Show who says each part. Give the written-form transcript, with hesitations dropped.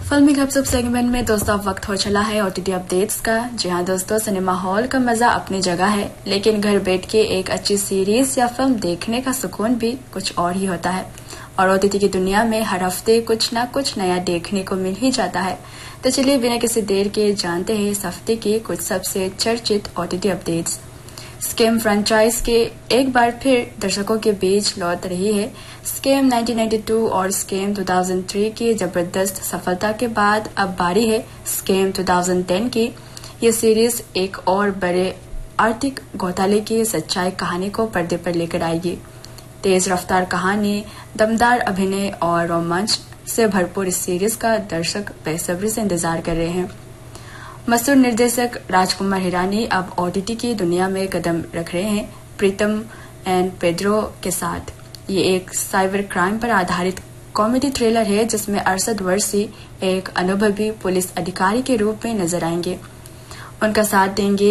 Speaker 1: फिल्मी गपशप सेगमेंट में दोस्तों अब वक्त हो चला है ओटीटी अपडेट्स का। जी हाँ दोस्तों, सिनेमा हॉल का मजा अपनी जगह है, लेकिन घर बैठ के एक अच्छी सीरीज या फिल्म देखने का सुकून भी कुछ और ही होता है। और ओटीटी की दुनिया में हर हफ्ते कुछ ना कुछ नया देखने को मिल ही जाता है। तो चलिए बिना किसी देर के जानते हैं इस हफ्ते की कुछ सबसे चर्चित ओटीटी अपडेट्स। स्कैम फ्रेंचाइज के एक बार फिर दर्शकों के बीच लौट रही है। स्कैम 1992 और स्कैम 2003 की जबरदस्त सफलता के बाद अब बारी है स्कैम 2010 की। ये सीरीज एक और बड़े आर्थिक घोटाले की सच्चाई कहानी को पर्दे पर लेकर आएगी। तेज रफ्तार कहानी, दमदार अभिनय और रोमांच से भरपूर इस सीरीज का दर्शक बेसब्री से इंतजार कर रहे हैं। मशहूर निर्देशक राजकुमार हिरानी अब ओटीटी की दुनिया में कदम रख रहे हैं प्रीतम एंड पेड्रो के साथ। ये एक साइबर क्राइम पर आधारित कॉमेडी थ्रिलर है जिसमें अरशद वर्सी एक अनुभवी पुलिस अधिकारी के रूप में नजर आएंगे। उनका साथ देंगे